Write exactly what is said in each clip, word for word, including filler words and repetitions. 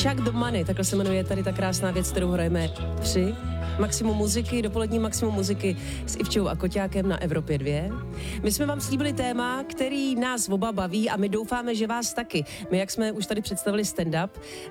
Chuck the Money, takhle se jmenuje tady ta krásná věc, kterou hrajeme při Maximum muziky, dopolední Maximum muziky s Ivčou a Koťákem na Evropě dvě. My jsme vám slíbili téma, který nás oba baví a my doufáme, že vás taky. My, jak jsme už tady představili stand-up,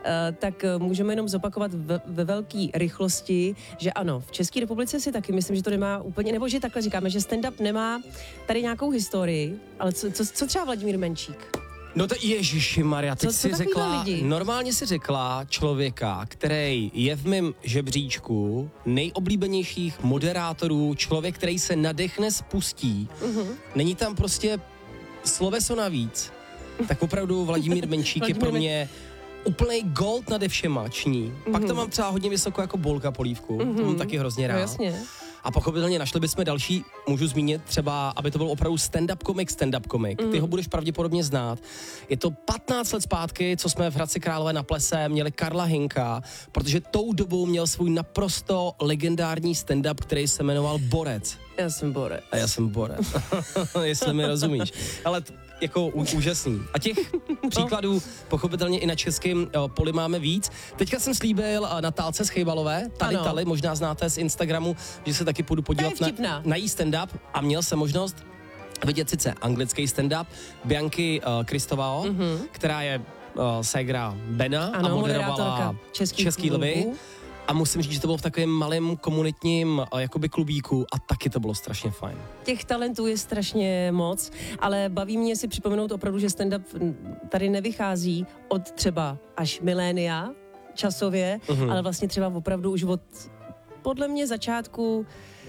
tak můžeme jenom zopakovat ve, ve velké rychlosti, že ano, v České republice si taky myslím, že to nemá úplně, nebo že takhle říkáme, že stand-up nemá tady nějakou historii, ale co, co, co třeba Vladimír Menšík? No to Ježišimarja, teď co, co si řekla, lidi? normálně si řekla člověka, který je v mém žebříčku nejoblíbenějších moderátorů, člověk, který se nadechne, spustí, uh-huh. není tam prostě sloveso navíc, tak opravdu Vladimír Menšík je pro mě úplnej gold nade všema ční. Uh-huh. Pak to mám třeba hodně vysoko jako Bolka Polívku, uh-huh. to mám taky hrozně rád. No, jasně. A pochopitelně našli bychom další, můžu zmínit třeba, aby to byl opravdu stand-up komik, stand-up komik. Mm. Ty ho budeš pravděpodobně znát. Je to patnáct let zpátky, co jsme v Hradci Králové na Plese měli Karla Hinka, protože tou dobou měl svůj naprosto legendární stand-up, který se jmenoval Borec. Já jsem Borec. A já jsem Borec. Jestli mi rozumíš. Ale t- jako ú, úžasný. A těch příkladů pochopitelně i na českém o, poli máme víc. Teďka jsem slíbil Natálce Schejbalové, tady ano. Tali, možná znáte z Instagramu, že se taky půjdu podívat na, na jí stand-up a měl jsem možnost vidět sice anglický stand-up Bianky uh, Kristovao, mm-hmm. která je uh, ségra Bena ano, a moderovala Český, Český lvy. A musím říct, že to bylo v takovém malém komunitním jakoby klubíku a taky to bylo strašně fajn. Těch talentů je strašně moc, ale baví mě si připomenout opravdu, že stand-up tady nevychází od třeba až milénia časově, mm-hmm. ale vlastně třeba opravdu už od podle mě začátku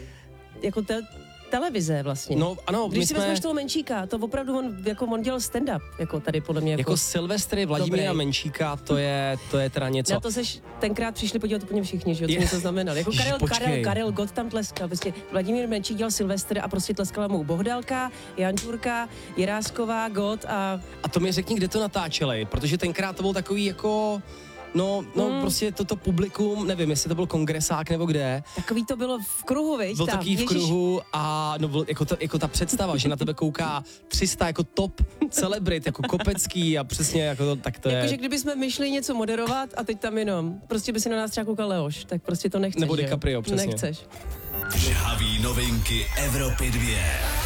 jako te, televize vlastně. No ano, když my si jsme... vezmeš toho Menšíka, to opravdu on, jako on dělal stand-up, jako tady podle mě. Jako, jako Silvestry Vladimíra Menšíka, to je, to je teda něco. Na to seš tenkrát přišli podívat úplně všichni, že jo, co mi to znamenalo. Jako Karel, Karel, Karel Gott tam tleskal, prostě Vladimír Menšík dělal Silvestr a prostě tleskala mu Bohdalka, Jančurka, Jirásková, Gott a... A to mi řekni, kde to natáčeli, protože tenkrát to byl takový jako... No, no hmm. prostě toto publikum, nevím, jestli to byl kongresák nebo kde. Takový to bylo v kruhu, viď? Byl takový v kruhu a no, byl, jako, to, jako ta představa, že na tebe kouká tři sta jako top celebrit, jako Kopecký a přesně jako to, tak to je. Jakože kdybychom my šli něco moderovat a teď tam jenom, prostě by si na nás třeba koukal Leoš, tak prostě to nechceš, nebo DiCaprio, přesně. Nechceš. Žhavý novinky Evropy dvě.